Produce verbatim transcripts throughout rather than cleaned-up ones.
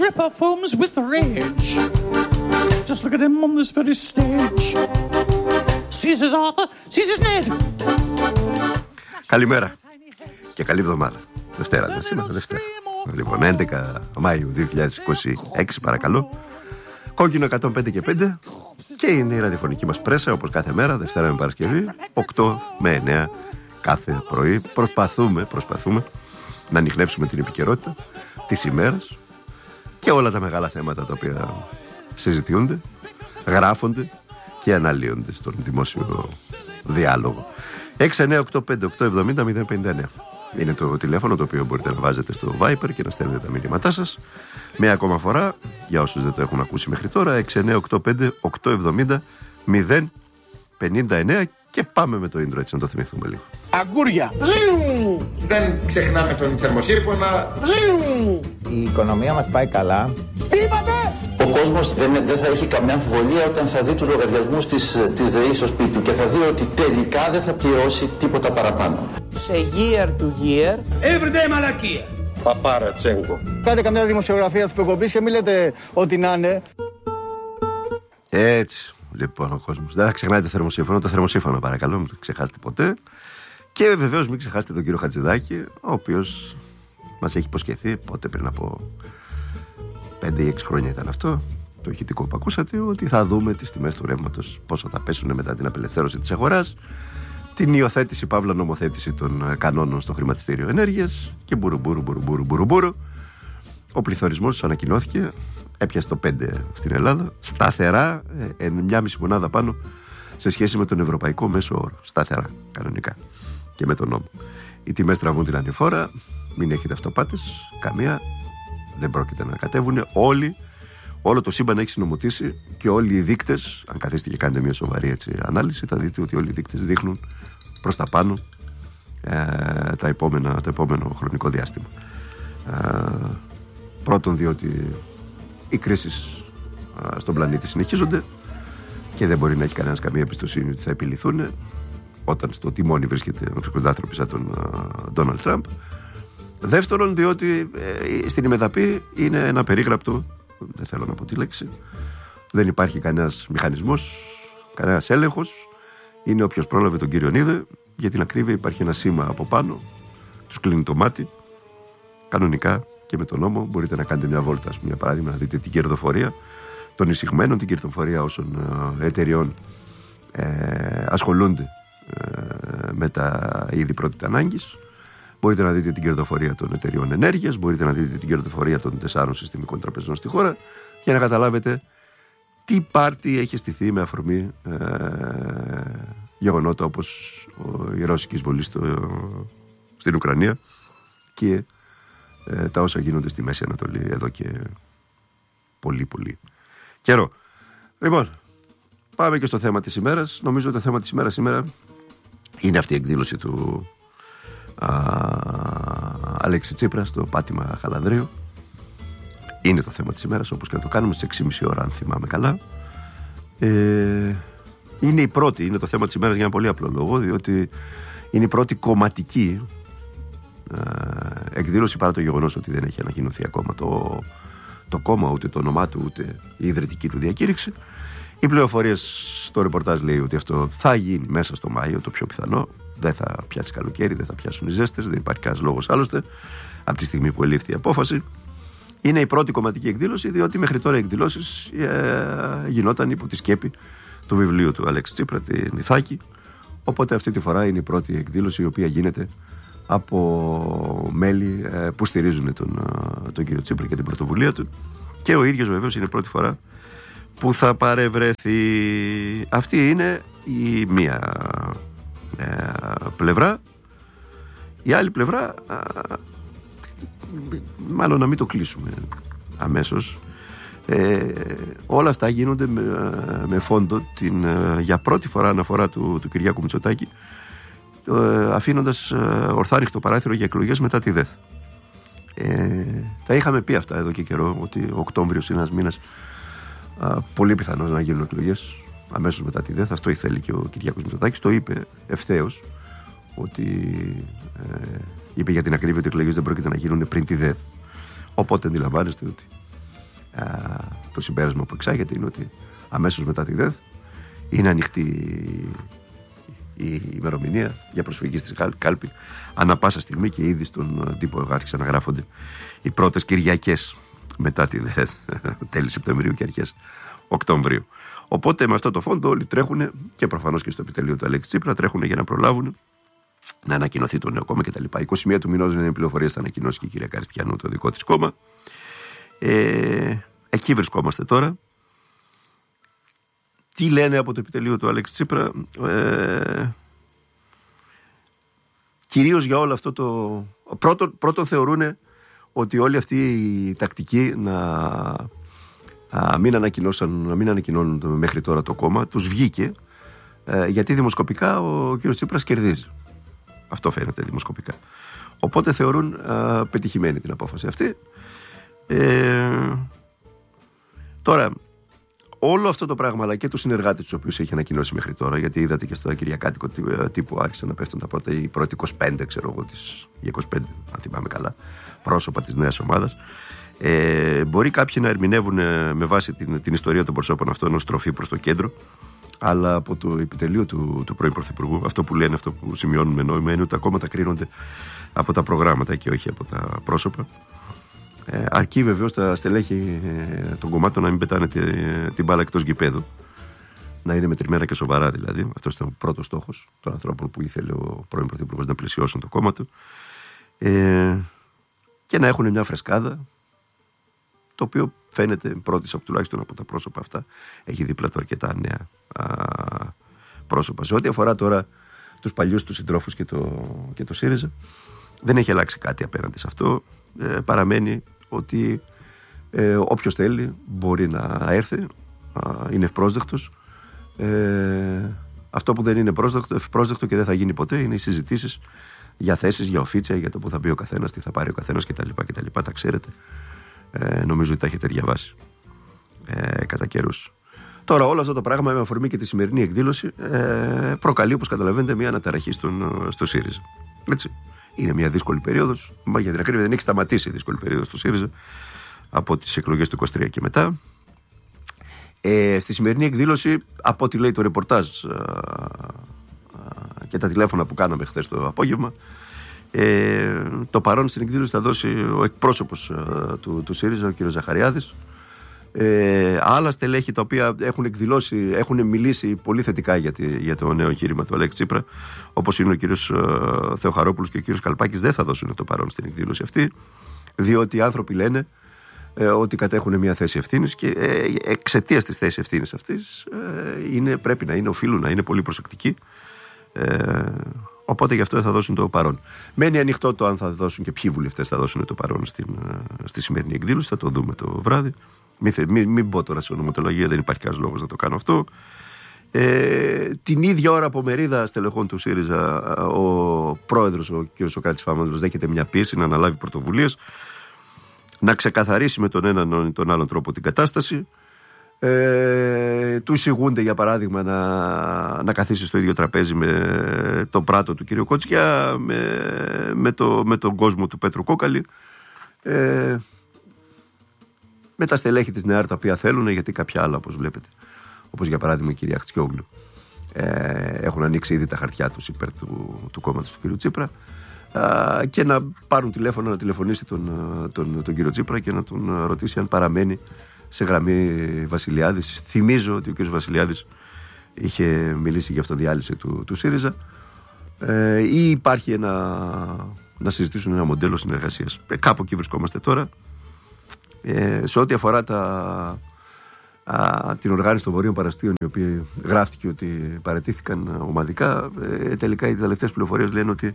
Ripper foams with rage. Just look at him on this very stage. Caesar's Arthur, Caesar's Ned. Καλημέρα και καλή εβδομάδα. Δευτέρα, δεν σήμερα, Δευτέρα. Λοιπόν, έντεκα Μαΐου δύο χιλιάδες είκοσι έξι, παρακαλώ. Κόκκινο εκατόν πέντε και πέντε. Και είναι η ραδιοφωνική μας πρέσα, όπως κάθε μέρα, Δευτέρα με Παρασκευή, οκτώ με εννέα κάθε πρωί. Προσπαθούμε, προσπαθούμε να ανιχνεύσουμε την επικαιρότητα της ημέρας και όλα τα μεγάλα θέματα τα οποία συζητιούνται, γράφονται και αναλύονται στον δημόσιο διάλογο. έξι εννέα οκτώ πέντε οκτώ εβδομήντα μηδέν πενήντα εννέα είναι το τηλέφωνο το οποίο μπορείτε να βάζετε στο Viber και να στέλνετε τα μήνυματά σας. Μία ακόμα φορά, για όσους δεν το έχουν ακούσει μέχρι τώρα, έξι εννέα οκτώ πέντε οκτώ εβδομήντα μηδέν πενήντα εννέα. Και πάμε με το intro έτσι να το θυμηθούμε λίγο. Αγκούρια. Δεν ξεχνάμε τον θερμοσύφωνα. Η οικονομία μας πάει καλά. Τι είπατε? Ο κόσμος δεν, δεν θα έχει καμιά αμφιβολία όταν θα δει τους λογαριασμούς της, της ΔΕΗ στο σπίτι και θα δει ότι τελικά δεν θα πληρώσει τίποτα παραπάνω. Σε year to year. Everyday μαλακία. Παπάρα Τσέγκο. Κάντε καμιά δημοσιογραφία της προκοπής και μην λέτε ότι να είναι. Έτσι. Λοιπόν, ο κόσμος. Δεν θα ξεχνάτε το θερμοσύφωνο, το θερμοσύφωνο παρακαλώ, μην το ξεχάσετε ποτέ. Και βεβαίως μην ξεχάσετε τον κύριο Χατζηδάκη, ο οποίος μας έχει υποσχεθεί, πότε πριν από πέντε ή έξι χρόνια ήταν αυτό, το ηχητικό που ακούσατε, ότι θα δούμε τις τιμές του ρεύματος, πόσο θα πέσουν μετά την απελευθέρωση της αγοράς, την υιοθέτηση, παύλα νομοθέτηση των κανόνων στο χρηματιστήριο ενέργειας και μπουρουμπουρου, μπουρουμπουρου, μπουρουμπουρου. Ο πληθωρισμός ανακοινώθηκε. Έπιασε το πέντε στην Ελλάδα, σταθερά, ε, μια μισή μονάδα πάνω σε σχέση με τον ευρωπαϊκό μέσο όρο. Σταθερά, κανονικά. Και με τον νόμο. Οι τιμές τραβούν την ανηφόρα, μην έχετε αυτοπάτες, καμία, δεν πρόκειται να κατέβουν. Όλοι, όλο το σύμπαν έχει συνομωτήσει και όλοι οι δείκτες, αν καθίσετε και κάνετε μια σοβαρή έτσι, ανάλυση, θα δείτε ότι όλοι οι δείκτες δείχνουν προς τα πάνω ε, τα επόμενα, το επόμενο χρονικό διάστημα. Ε, πρώτον, διότι οι κρίσεις α, στον πλανήτη συνεχίζονται και δεν μπορεί να έχει κανένας καμία εμπιστοσύνη ότι θα επιληθούν όταν στο τιμόνι βρίσκεται ο άνθρωπος σαν τον Ντόναλντ Τραμπ. Δεύτερον, διότι ε, στην ημεδαπή είναι ένα περίγραπτο, δεν θέλω να πω τη λέξη, δεν υπάρχει κανένας μηχανισμός, κανένας έλεγχος, είναι όποιος πρόλαβε τον κύριο είδε. Για την ακρίβεια υπάρχει ένα σήμα από πάνω, τους κλείνει το μάτι κανονικά. Και με τον νόμο μπορείτε να κάνετε μια βόλτα, ας πούμε, για παράδειγμα, να δείτε την κερδοφορία των εισηγμένων, την κερδοφορία όσων ε, εταιριών ε, ασχολούνται ε, με τα είδη πρώτης ανάγκης. Μπορείτε να δείτε την κερδοφορία των εταιριών ενέργειας, μπορείτε να δείτε την κερδοφορία των τεσσάρων συστημικών τραπεζών στη χώρα για να καταλάβετε τι πάρτι έχει στηθεί με αφορμή ε, γεγονότα όπως η ρώσικη εισβολή στο, στην Ουκρανία και Ε, τα όσα γίνονται στη Μέση Ανατολή εδώ και πολύ πολύ καιρό. Λοιπόν, πάμε και στο θέμα της ημέρας. Νομίζω ότι το θέμα της ημέρας σήμερα είναι αυτή η εκδήλωση του α, Αλέξη Τσίπρα στο πάτημα Χαλανδρίου. Είναι το θέμα της ημέρας, όπως και να το κάνουμε στις έξι και μισή ώρα, αν θυμάμαι καλά. ε, Είναι η πρώτη, είναι το θέμα της ημέρας για ένα πολύ απλό λόγο, διότι είναι η πρώτη κομματική εκδήλωση, παρά το γεγονός ότι δεν έχει ανακοινωθεί ακόμα το, το κόμμα, ούτε το όνομά του, ούτε η ιδρυτική του διακήρυξη. Οι πληροφορίες στο ρεπορτάζ λέει ότι αυτό θα γίνει μέσα στο Μάιο, το πιο πιθανό. Δεν θα πιάσει καλοκαίρι, δεν θα πιάσουν οι ζέστες, δεν υπάρχει κανένας λόγος άλλωστε από τη στιγμή που ελήφθη η απόφαση. Είναι η πρώτη κομματική εκδήλωση, διότι μέχρι τώρα οι εκδηλώσεις ε, γινόταν υπό τη σκέπη του βιβλίου του Αλέξη Τσίπρα, την Ιθάκη. Οπότε αυτή τη φορά είναι η πρώτη εκδήλωση η οποία γίνεται από μέλη ε, που στηρίζουν τον, τον κύριο Τσίπρα και την πρωτοβουλία του, και ο ίδιος βεβαίως είναι η πρώτη φορά που θα παρευρεθεί. Αυτή είναι η μία ε, πλευρά. Η άλλη πλευρά, ε, μάλλον να μην το κλείσουμε αμέσως, ε, όλα αυτά γίνονται με, με φόντο την ε, για πρώτη φορά αναφορά του, του Κυριάκου Μητσοτάκη, αφήνοντας ορθάνυχτο παράθυρο για εκλογές μετά τη ΔΕΘ. Ε, τα είχαμε πει αυτά εδώ και καιρό, ότι ο Οκτώβριος είναι ένας μήνας α, πολύ πιθανός να γίνουν εκλογές αμέσως μετά τη ΔΕΘ. Αυτό ήθελε και ο Κυριάκος Μητσοτάκης. Το είπε ευθέως, ότι ε, είπε για την ακρίβεια ότι οι εκλογές δεν πρόκειται να γίνουν πριν τη ΔΕΘ. Οπότε αντιλαμβάνεστε ότι Α, το συμπέρασμα που εξάγεται είναι ότι αμέσως μετά τη ΔΕΘ είναι ανοιχτή η ημερομηνία για προσφυγή στη κάλπη ανά πάσα στιγμή, και ήδη στον τύπο άρχισαν να γράφονται οι πρώτες Κυριακές μετά τη ΔΕΘ, τέλη Σεπτεμβρίου και αρχές Οκτωβρίου. Οπότε με αυτό το φόντο όλοι τρέχουν, και προφανώς και στο επιτελείο του Αλέξη Τσίπρα τρέχουν για να προλάβουν να ανακοινωθεί το νέο κόμμα κτλ. είκοσι μία του μηνός είναι οι πληροφορίες, θα ανακοινώσει και η κυρία Καριστιανού το δικό της κόμμα. Ε, εκεί βρισκόμαστε τώρα. Τι λένε από το επιτελείο του Αλέξη Τσίπρα? Ε, κυρίως για όλο αυτό το... Πρώτον, πρώτον θεωρούν ότι όλη αυτή η τακτική να, α, μην, να μην ανακοινώνουν μέχρι τώρα το κόμμα τους βγήκε, ε, γιατί δημοσκοπικά ο κ. Τσίπρας κερδίζει. Αυτό φαίνεται δημοσκοπικά. Οπότε θεωρούν α, πετυχημένη την απόφαση αυτή. Ε, τώρα, όλο αυτό το πράγμα, αλλά και τους συνεργάτες τους οποίους έχει ανακοινώσει μέχρι τώρα, γιατί είδατε και στο κυριακάτικο τύπο άρχισαν να πέφτουν τα πρώτα, οι πρώτοι είκοσι πέντε, ξέρω εγώ, τις είκοσι πέντε, αν θυμάμαι καλά, πρόσωπα της νέας ομάδας. Ε, μπορεί κάποιοι να ερμηνεύουν με βάση την, την ιστορία των προσώπων αυτών ως στροφή προς το κέντρο, αλλά από το επιτελείο του, του πρώην Πρωθυπουργού, αυτό που λένε, αυτό που σημειώνουν με νόημα, είναι ότι τα κόμματα κρίνονται από τα προγράμματα και όχι από τα πρόσωπα. Ε, αρκεί βεβαίως τα στελέχη ε, των κομμάτων να μην πετάνε τη, την μπάλα εκτός γηπέδου, να είναι μετρημένα και σοβαρά δηλαδή. Αυτό ήταν ο πρώτος στόχος των ανθρώπων που ήθελε ο πρώην Πρωθυπουργός να πλαισιώσουν το κόμμα του, ε, και να έχουν μια φρεσκάδα, το οποίο φαίνεται πρώτης από τουλάχιστον από τα πρόσωπα αυτά έχει δίπλα του αρκετά νέα α, πρόσωπα. Σε ό,τι αφορά τώρα τους παλιούς τους συντρόφους και το, και το ΣΥΡΙΖΑ, δεν έχει αλλάξει κάτι απέναντι σε αυτό. Ε, παραμένει ότι ε, όποιος θέλει μπορεί να έρθει, α, είναι ευπρόσδεκτος. Ε, αυτό που δεν είναι πρόσδεκτο, ευπρόσδεκτο και δεν θα γίνει ποτέ είναι οι συζητήσεις για θέσεις, για οφίτσια, για το που θα μπει ο καθένας, τι θα πάρει ο καθένας κτλ. κτλ. Τα ξέρετε. Ε, νομίζω ότι τα έχετε διαβάσει ε, κατά καιρούς. Τώρα όλο αυτό το πράγμα με αφορμή και τη σημερινή εκδήλωση ε, προκαλεί, όπως καταλαβαίνετε, μια αναταραχή στον, στο ΣΥΡΙΖΑ. Έτσι. Είναι μια δύσκολη περίοδος. Μα για την ακρίβεια δεν έχει σταματήσει η δύσκολη περίοδος του ΣΥΡΙΖΑ από τις εκλογές του είκοσι τρία και μετά. Ε, στη σημερινή εκδήλωση, από ό,τι λέει το ρεπορτάζ α, α, και τα τηλέφωνα που κάναμε χθες το απόγευμα, ε, το παρόν στην εκδήλωση θα δώσει ο εκπρόσωπος α, του, του ΣΥΡΙΖΑ, ο κ. Ζαχαριάδης. Ε, άλλα στελέχη τα οποία έχουν εκδηλώσει, έχουν μιλήσει πολύ θετικά για, τη, για το νέο εγχείρημα του Αλέξη Τσίπρα, όπως είναι ο κύριος uh, Θεοχαρόπουλος και ο κύριος Καλπάκης, δεν θα δώσουν το παρόν στην εκδήλωση αυτή, διότι οι άνθρωποι λένε ε, ότι κατέχουν μια θέση ευθύνης και ε, εξαιτίας της θέσης ευθύνης αυτής ε, είναι, πρέπει να είναι, οφείλουν να είναι πολύ προσεκτικοί. Ε, οπότε γι' αυτό δεν θα δώσουν το παρόν. Μένει ανοιχτό το αν θα δώσουν και ποιοι βουλευτές θα δώσουν το παρόν στην, στη σημερινή εκδήλωση, θα το δούμε το βράδυ. Μην, μην, μην πω τώρα σε ονοματολογία, δεν υπάρχει κανένας λόγος να το κάνω αυτό. Ε, την ίδια ώρα από μερίδα στελεχών του ΣΥΡΙΖΑ, ο πρόεδρος, ο κ. Σωκράτης Φαμάνδρος, δέχεται μια πίεση να αναλάβει πρωτοβουλίες, να ξεκαθαρίσει με τον έναν ή τον άλλον τρόπο την κατάσταση. Ε, του εισηγούνται, για παράδειγμα, να, να καθίσει στο ίδιο τραπέζι με τον πράτο του κ. Κότσια, με, με, το, με τον κόσμο του Πέτρου Κόκαλη. Ε, με τα στελέχη της ΝΕΑΡ τα οποία θέλουν, γιατί κάποια άλλα, όπως βλέπετε, όπως για παράδειγμα η κυρία Χτσιόγλου, ε, έχουν ανοίξει ήδη τα χαρτιά τους υπέρ του, του κόμματος του κ. Τσίπρα, ε, και να πάρουν τηλέφωνο, να τηλεφωνήσει τον, τον, τον κ. Τσίπρα και να τον ρωτήσει αν παραμένει σε γραμμή Βασιλιάδης. Θυμίζω ότι ο κ. Βασιλιάδης είχε μιλήσει για αυτοδιάλυση του, του ΣΥΡΙΖΑ, ε, ή υπάρχει ένα, να συζητήσουν ένα μοντέλο συνεργασίας. Ε, κάπου εκεί βρισκόμαστε τώρα. Ε, σε ό,τι αφορά τα, α, την οργάνωση των Βορείων Παραστίων, οι οποίοι γράφτηκε ότι παραιτήθηκαν ομαδικά, ε, τελικά οι τελευταίες πληροφορίες λένε ότι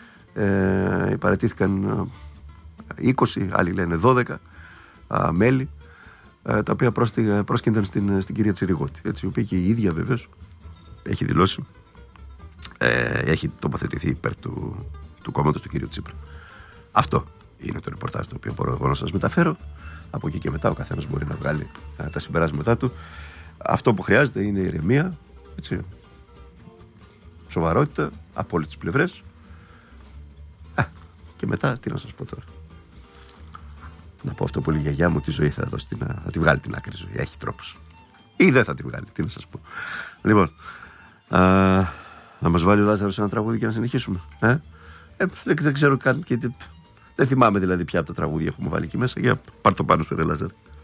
ε, παραιτήθηκαν είκοσι, άλλοι λένε δώδεκα α, μέλη, α, τα οποία πρόσκυνταν στην, στην κυρία Τσιριγώτη, έτσι, η οποία και η ίδια βεβαίως έχει δηλώσει, ε, έχει τοποθετηθεί υπέρ του, του κόμματος του κυρίου Τσίπρα. Αυτό είναι το ρεπορτάζ το οποίο μπορώ εγώ να σας μεταφέρω. Από εκεί και μετά ο καθένας μπορεί να βγάλει α, τα συμπεράσματά του. Αυτό που χρειάζεται είναι ηρεμία, έτσι, σοβαρότητα από όλες τις πλευρές. Α, και μετά τι να σας πω τώρα. Να πω αυτό που λέει η γιαγιά μου, τη ζωή θα δώσει, την, θα τη βγάλει την άκρη ζωή. Έχει τρόπους. Ή δεν θα τη βγάλει, τι να σας πω. Λοιπόν, α, να μας βάλει ο Λάζαρος ένα τραγούδι και να συνεχίσουμε. Ε? Ε, δεν, δεν ξέρω καν και δεν θυμάμαι δηλαδή ποια από τα τραγούδια έχουμε βάλει εκεί μέσα. Για πάρ' το πάνω στο ρε Λάζαρε.